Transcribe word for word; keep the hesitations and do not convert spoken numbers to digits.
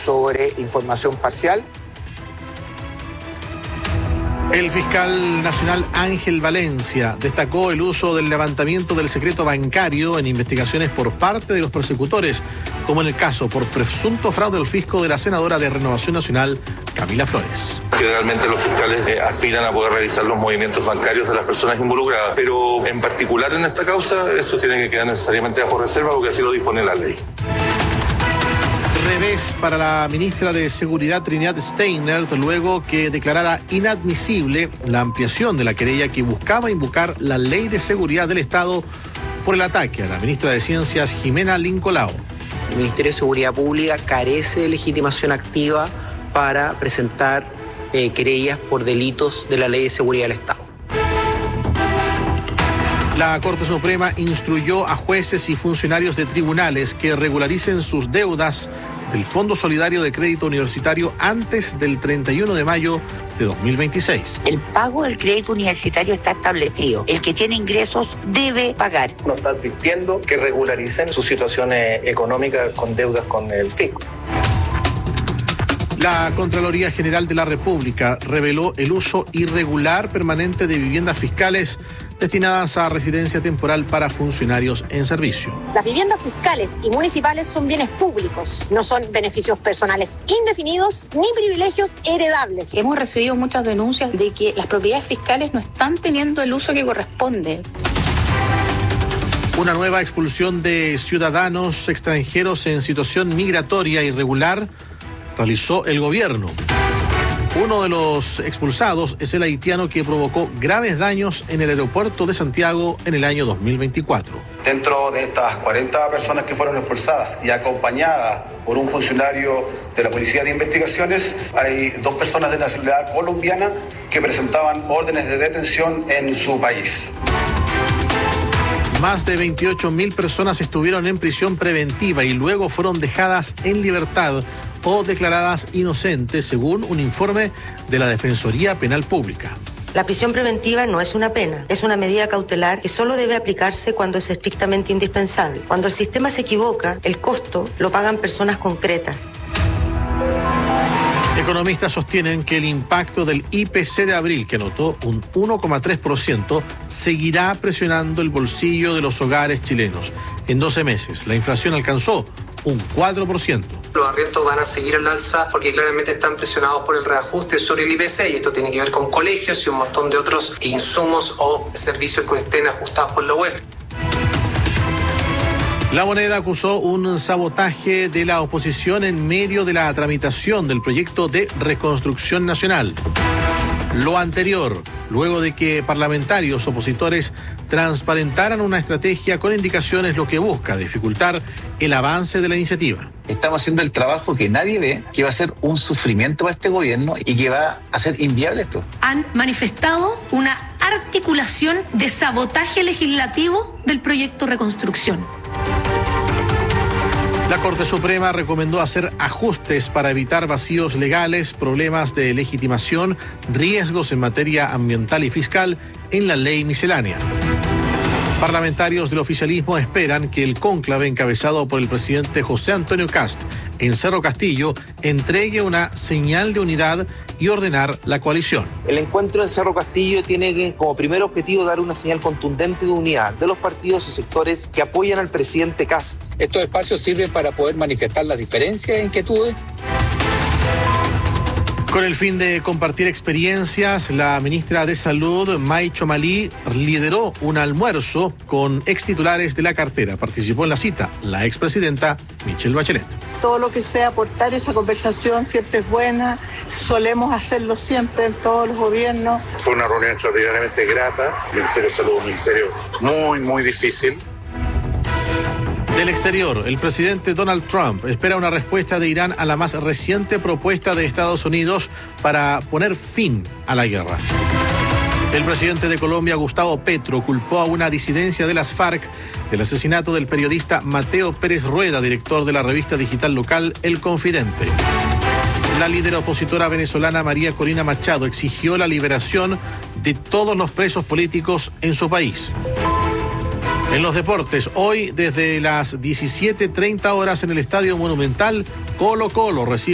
sobre información parcial. El fiscal nacional Ángel Valencia destacó el uso del levantamiento del secreto bancario en investigaciones por parte de los persecutores, como en el caso por presunto fraude al fisco de la senadora de Renovación Nacional, Camila Flores. Generalmente los fiscales eh, aspiran a poder revisar los movimientos bancarios de las personas involucradas, pero en particular en esta causa eso tiene que quedar necesariamente bajo reserva porque así lo dispone la ley. Revés para la ministra de Seguridad Trinidad Steinert luego que declarara inadmisible la ampliación de la querella que buscaba invocar la Ley de Seguridad del Estado por el ataque a la ministra de Ciencias Jimena Lincolao. El Ministerio de Seguridad Pública carece de legitimación activa para presentar eh, querellas por delitos de la Ley de Seguridad del Estado. La Corte Suprema instruyó a jueces y funcionarios de tribunales que regularicen sus deudas del Fondo Solidario de Crédito Universitario antes del treinta y uno de mayo de dos mil veintiséis. El pago del crédito universitario está establecido. El que tiene ingresos debe pagar. Nos está advirtiendo que regularicen sus situaciones económicas con deudas con el fisco. La Contraloría General de la República reveló el uso irregular permanente de viviendas fiscales destinadas a residencia temporal para funcionarios en servicio. Las viviendas fiscales y municipales son bienes públicos, no son beneficios personales indefinidos ni privilegios heredables. Hemos recibido muchas denuncias de que las propiedades fiscales no están teniendo el uso que corresponde. Una nueva expulsión de ciudadanos extranjeros en situación migratoria irregular realizó el gobierno. Uno de los expulsados es el haitiano que provocó graves daños en el aeropuerto de Santiago en el año dos mil veinticuatro. Dentro de estas cuarenta personas que fueron expulsadas y acompañadas por un funcionario de la Policía de Investigaciones, hay dos personas de nacionalidad colombiana que presentaban órdenes de detención en su país. Más de veintiocho mil personas estuvieron en prisión preventiva y luego fueron dejadas en libertad o declaradas inocentes, según un informe de la Defensoría Penal Pública. La prisión preventiva no es una pena, es una medida cautelar que solo debe aplicarse cuando es estrictamente indispensable. Cuando el sistema se equivoca, el costo lo pagan personas concretas. Economistas sostienen que el impacto del I P C de abril, que anotó un uno coma tres por ciento, seguirá presionando el bolsillo de los hogares chilenos. En doce meses, la inflación alcanzó un cuatro por ciento. Los arriendos van a seguir al alza porque claramente están presionados por el reajuste sobre el I P C y esto tiene que ver con colegios y un montón de otros insumos o servicios que estén ajustados por la U E F. La Moneda acusó un sabotaje de la oposición en medio de la tramitación del proyecto de reconstrucción nacional. Lo anterior, luego de que parlamentarios opositores transparentaran una estrategia con indicaciones lo que busca dificultar el avance de la iniciativa. Estamos haciendo el trabajo que nadie ve, que va a ser un sufrimiento para este gobierno y que va a hacer inviable esto. Han manifestado una articulación de sabotaje legislativo del proyecto Reconstrucción. La Corte Suprema recomendó hacer ajustes para evitar vacíos legales, problemas de legitimación, riesgos en materia ambiental y fiscal en la ley miscelánea. Parlamentarios del oficialismo esperan que el cónclave encabezado por el presidente José Antonio Kast en Cerro Castillo entregue una señal de unidad y ordenar la coalición. El encuentro en Cerro Castillo tiene que, como primer objetivo, dar una señal contundente de unidad de los partidos y sectores que apoyan al presidente Kast. Estos espacios sirven para poder manifestar las diferencias e inquietudes. Con el fin de compartir experiencias, la ministra de Salud, May Chomalí, lideró un almuerzo con extitulares de la cartera. Participó en la cita la expresidenta Michelle Bachelet. Todo lo que sea aportar esta conversación siempre es buena, solemos hacerlo siempre en todos los gobiernos. Fue una reunión extraordinariamente grata, el Ministerio de Salud es un ministerio muy, muy difícil. Del exterior, el presidente Donald Trump espera una respuesta de Irán a la más reciente propuesta de Estados Unidos para poner fin a la guerra. El presidente de Colombia, Gustavo Petro, culpó a una disidencia de las FARC del asesinato del periodista Mateo Pérez Rueda, director de la revista digital local El Confidente. La líder opositora venezolana María Corina Machado exigió la liberación de todos los presos políticos en su país. En los deportes, hoy desde las diecisiete treinta horas en el Estadio Monumental, Colo Colo recibe